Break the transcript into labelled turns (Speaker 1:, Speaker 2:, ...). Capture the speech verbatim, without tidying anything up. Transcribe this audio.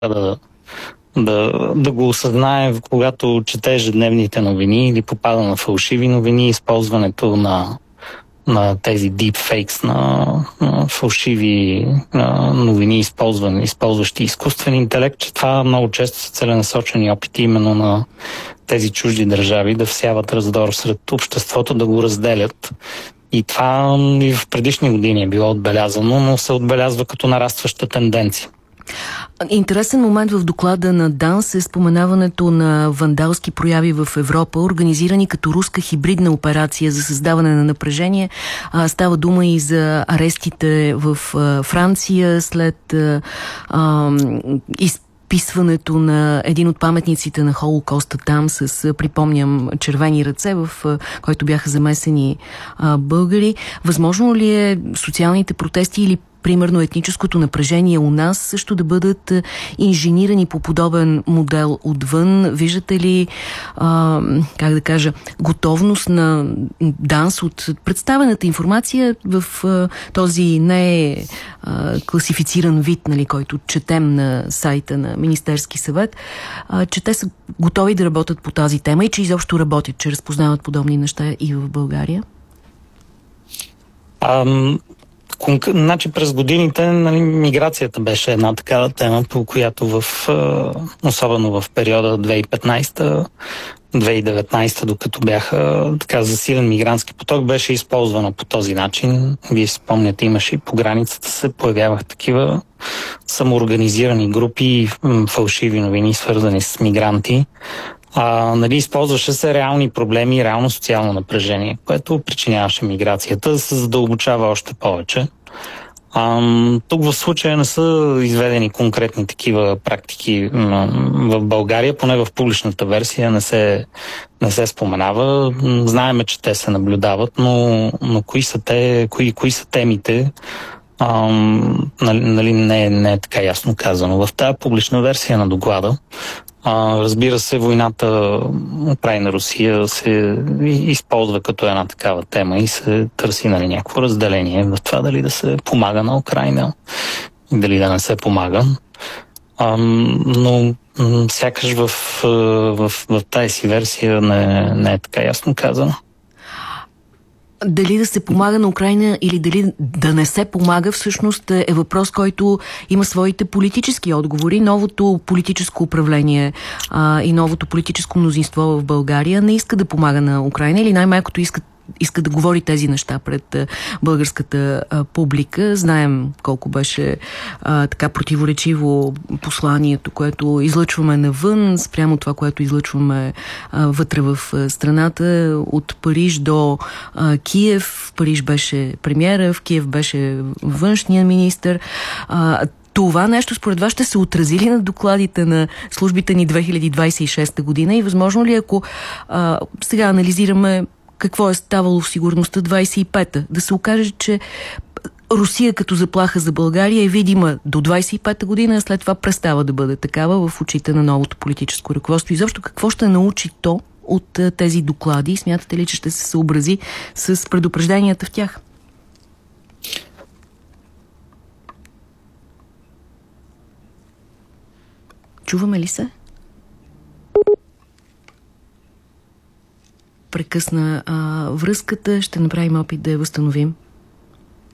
Speaker 1: да, да, да го осъзнае, когато чете ежедневните новини или попада на фалшиви новини, използването на, на тези deepfakes, на, на фалшиви на новини, използвани, използващи изкуствен интелект, че това много често са целенасочени опити именно на тези чужди държави да всяват раздор сред обществото, да го разделят. И това и в предишни години е било отбелязано, но се отбелязва като нарастваща тенденция.
Speaker 2: Интересен момент в доклада на ДАНС е споменаването на вандалски прояви в Европа, организирани като руска хибридна операция за създаване на напрежение. А, става дума и за арестите в а, Франция след а, а, изписването на един от паметниците на Холокоста там с, припомням, червени ръце, в а, който бяха замесени а, българи. Възможно ли е социалните протести или примерно етническото напрежение у нас също да бъдат инженирани по подобен модел отвън? Виждате ли, а, как да кажа, готовност на ДАНС от представената информация в а, този не а, класифициран вид, нали, който четем на сайта на Министерски съвет, а, че те са готови да работят по тази тема и че изобщо работят, че разпознават подобни неща и в България?
Speaker 1: Ам... Значи през годините, нали, миграцията беше една такава тема, по която в, особено в периода две хиляди и петнадесета - две хиляди и деветнадесета, докато бяха така засилен мигрантски поток, беше използвана по този начин. Вие си спомняте, имаше и по границата се появяваха такива самоорганизирани групи, фалшиви новини, свързани с мигранти. А, нали, използваше се реални проблеми и реално социално напрежение, което причиняваше миграцията да се задълбочава още повече. А, тук в случая не са изведени конкретни такива практики в България, поне в публичната версия не се, не се споменава. Знаеме, че те се наблюдават, но, но кои са те, кои, кои са темите, а, нали, не, не е така ясно казано. В тази публична версия на доклада, А, разбира се, войната Украйна-Русия се използва като една такава тема и се търси, нали, някакво разделение в това дали да се помага на Украйна и дали да не се помага. А, но м- сякаш в, в, в, в тази си версия не, не е така ясно казано.
Speaker 2: Дали да се помага на Украйна или дали да не се помага, всъщност е въпрос, който има своите политически отговори. Новото политическо управление а, и новото политическо мнозинство в България не иска да помага на Украйна или най-малкото иска иска да говори тези неща пред а, българската а, публика. Знаем колко беше а, така противоречиво посланието, което излъчваме навън, спрямо това, което излъчваме а, вътре в а, страната. От Париж до а, Киев. В Париж беше премиера, в Киев беше външния министър. А, Това нещо според вас ще се отрази ли на докладите на службите ни две хиляди двадесет и шеста година и възможно ли, ако а, сега анализираме какво е ставало в сигурността двадесет и пета, да се окаже, че Русия като заплаха за България е видима до двадесет и пета година, а след това престава да бъде такава в очите на новото политическо ръководство? И защо какво ще научи то от тези доклади? Смятате ли, че ще се съобрази с предупрежденията в тях? Чуваме ли се? Прекъсна а, връзката. Ще направим опит да я възстановим.